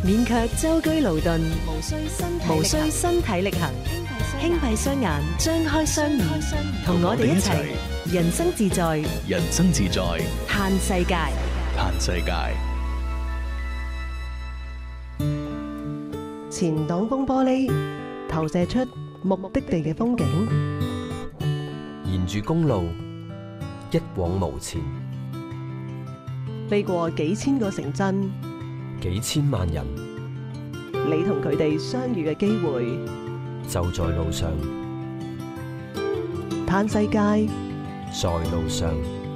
免卻舟車勞頓， 無需身體力行， 輕閉雙眼，張開雙耳，同我哋一齊人生自在， 人生自在， 嘆世界。 嘆世界。 前擋風玻璃投射出目的地嘅風景， 沿住公路一往無前， 飛過幾千個城鎮， 幾千萬人， 你同佢哋相遇嘅機會就在路上。 嘆世界， 在路上。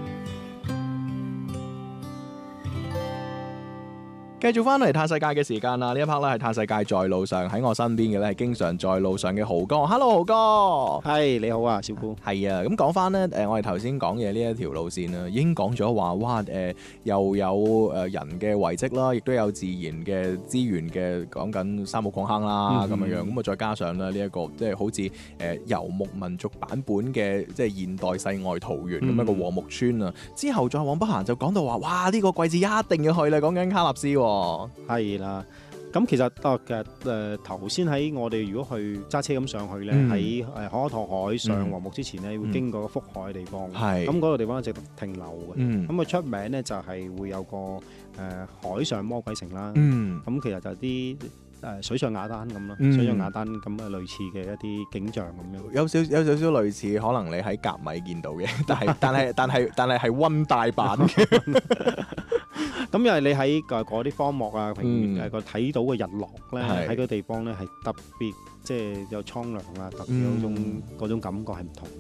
繼續翻嚟嘆世界嘅時間啦！呢一 part 咧係嘆世界在路上，喺我身邊嘅咧係經常在路上嘅豪哥。Hello，豪哥。 係你好啊，小姑。 係啊，咁講翻咧，我哋頭先講嘅呢一條路線啦，已經講咗話，哇，又有人嘅遺跡啦，亦都有自然嘅資源嘅，講緊沙漠礦坑啦咁樣樣。咁啊，再加上咧呢一個即係好似遊牧民族版本嘅即係現代世外桃源咁一個禾木村啊。之後再往北行就講到話，哇，呢個季節一定要去啦，講緊卡納斯喎。係啦，咁其實頭先喺我哋如果去揸車咁上去咧，喺可托海上禾木之前咧，會經過福海嘅地方，咁嗰個地方值得停留嘅。咁佢出名咧就係會有個海上魔鬼城啦，咁其實就啲水上雅丹咁咯，水上雅丹咁嘅類似嘅一啲景象咁樣， 有少少類似，可能你喺甲米見到嘅，但係溫帶版嘅。 咁因為你喺嗰啲荒漠啊、平原睇到嘅日落咧，喺個地方咧係特別即係有蒼涼啊，特別有嗰種感覺係唔同。